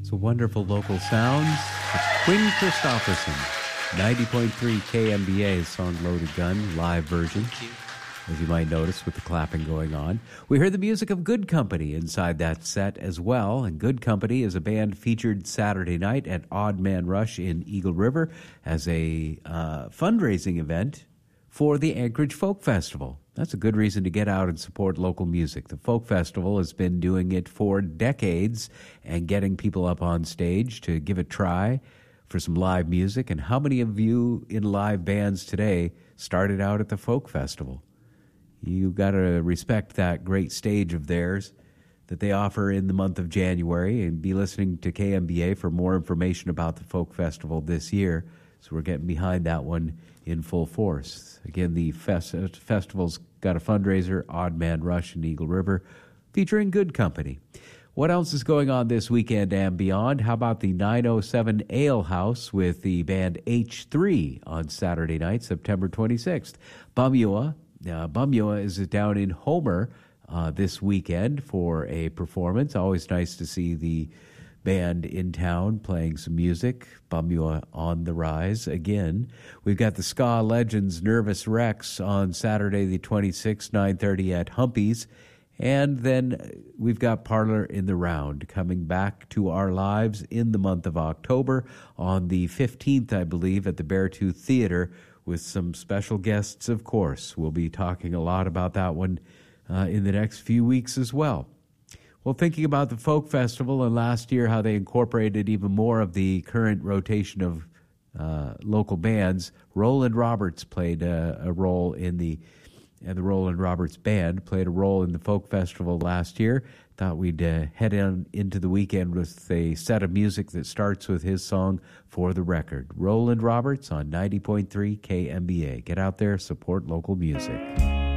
It's a wonderful local sounds. It's Quinn Christopherson, 90.3 KMBA, song Loaded Gun, live version, as you might notice with the clapping going on. We heard the music of Good Company inside that set as well, and Good Company is a band featured Saturday night at Odd Man Rush in Eagle River as a fundraising event for the Anchorage Folk Festival. That's a good reason to get out and support local music. The Folk Festival has been doing it for decades and getting people up on stage to give it a try for some live music. And how many of you in live bands today started out at the Folk Festival? You got to respect that great stage of theirs that they offer in the month of January, and be listening to KMBA for more information about the Folk Festival this year. So we're getting behind that one in full force. Again, the festival's got a fundraiser, Odd Man Rush in Eagle River, featuring Good Company. What else is going on this weekend and beyond? How about the 907 Ale House with the band H3 on Saturday night, September 26th? Bumua is down in Homer this weekend for a performance. Always nice to see the band in town playing some music. Bumua on the rise again. We've got the Ska Legends Nervous Rex on Saturday the 26th, 9:30 at Humpy's. And then we've got Parlor in the Round coming back to our lives in the month of October on the 15th, I believe, at the Beartooth Theater with some special guests, of course. We'll be talking a lot about that one in the next few weeks as well. Well, thinking about the Folk Festival and last year how they incorporated even more of the current rotation of local bands, Roland Roberts played a role in the Roland Roberts Band played a role in the Folk Festival last year. Thought we'd head into the weekend with a set of music that starts with his song For the Record. Roland Roberts on 90.3 KMBA. Get out there, support local music.